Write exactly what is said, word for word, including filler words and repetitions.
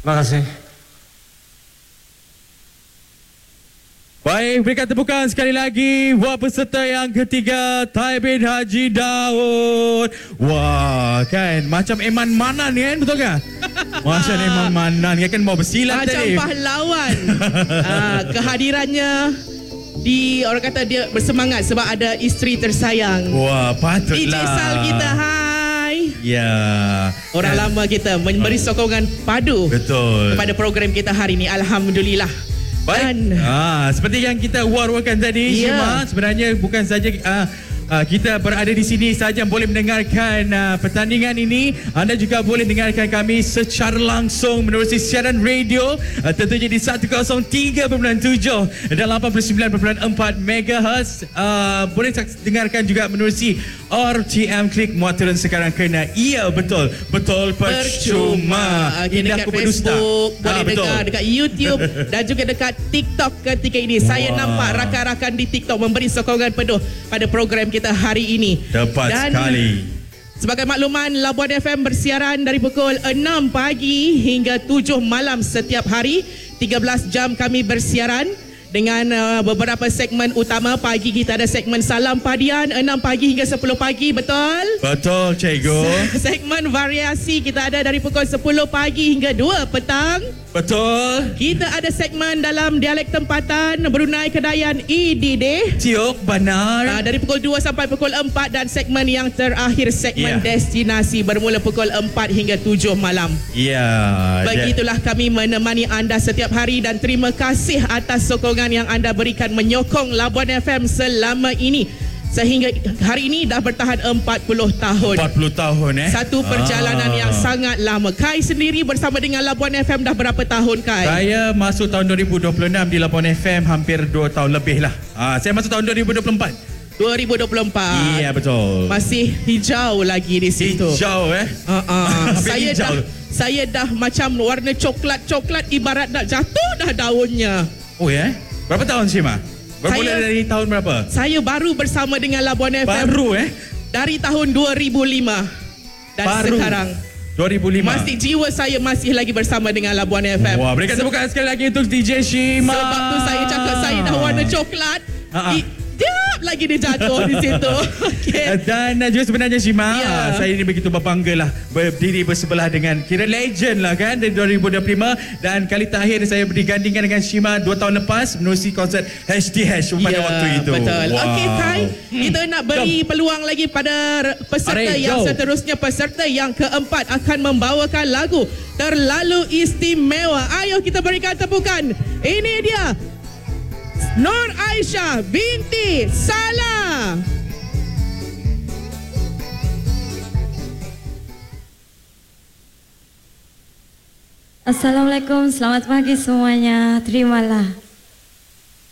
Terima kasih. Baik, berikan tepukan sekali lagi buat peserta yang ketiga, Taibin Haji Daud. Wah, kan macam Eman Manan kan, betul kan? Macam Eman Manan kan, mau bersilat macam tadi. Macam pahlawan. uh, kehadirannya di, orang kata dia bersemangat sebab ada isteri tersayang. Wah, patutlah. D J Sal kita, hai. Ya. Orang kan lama kita memberi sokongan padu. Betul. Kepada program kita hari ini, alhamdulillah. Baik. Dan, ah, seperti yang kita war-warkan tadi, yeah. Syima, sebenarnya bukan saja ah, ah, kita berada di sini saja boleh mendengarkan ah, pertandingan ini. Anda juga boleh dengarkan kami secara langsung menerusi siaran radio, ah, tentunya di seratus tiga perpuluhan tujuh dan lapan puluh sembilan perpuluhan empat megahertz. Ah, boleh dengarkan juga menerusi R T M Klik muat turun sekarang kerana ia betul betul percuma. Okay, dekat Facebook, boleh ah, dengar dekat YouTube dan juga dekat TikTok ketika ini. Wah. Saya nampak rakan-rakan di TikTok memberi sokongan penuh pada program kita hari ini. Tepat dan sekali. Sebagai makluman, Labuan F M bersiaran dari pukul enam pagi hingga tujuh malam setiap hari. tiga belas jam kami bersiaran dengan uh, beberapa segmen utama. Pagi kita ada segmen Salam Padian enam pagi hingga sepuluh pagi, betul? Betul, cikgu. Segmen variasi kita ada dari pukul sepuluh pagi hingga dua petang. Betul. Kita ada segmen dalam dialek tempatan Brunei Kedayan I D D. Tiok benar. Uh, dari pukul dua sampai pukul empat dan segmen yang terakhir segmen yeah. destinasi bermula pukul empat hingga tujuh malam. Ya. Yeah, begitulah yeah. kami menemani anda setiap hari dan terima kasih atas sokongan yang anda berikan menyokong Labuan F M selama ini. Sehingga hari ini dah bertahan empat puluh tahun. empat puluh tahun eh. Satu perjalanan ah. yang sangat lama. Kai sendiri bersama dengan Labuan F M dah berapa tahun, Kai? Saya masuk tahun dua ribu dua puluh enam di Labuan F M hampir dua tahun lebih lah. Ah, saya masuk tahun dua ribu dua puluh empat. dua ribu dua puluh empat. Iya, betul. Masih hijau lagi di situ. Hijau eh. Uh -uh. saya hijau. dah saya dah macam warna coklat-coklat ibarat nak jatuh dah daunnya. Oh ya. Eh? Berapa tahun Syima? Bermula saya, dari tahun berapa? Saya baru bersama dengan Labuan F M. Baru eh? Dari tahun dua ribu lima. Dan baru. Sekarang dua ribu lima. Masih jiwa saya masih lagi bersama dengan Labuan F M. Wah, berikan tepukan sekali lagi untuk D J Syima. Sebab tu saya cakap saya dah warna coklat. Uh-huh. Diap lagi dia jatuh di situ. Okay. Dan uh, juga sebenarnya Syima, yeah. uh, saya ini begitu berbangga lah berdiri bersebelah dengan kira legend lah kan dari dua ribu dua puluh lima. Dan kali terakhir saya berdigandingkan dengan Syima dua tahun lepas menerusi konsert H D H pada yeah, waktu itu. Betul. Wow. Okey, Kai, kita nak beri Jom. peluang lagi pada peserta Are, yang jom. seterusnya. Peserta yang keempat akan membawakan lagu Terlalu Istimewa. Ayo kita berikan tepukan. Ini dia, Nur Aisyah binti Salah. Assalamualaikum, selamat pagi semuanya. Terimalah.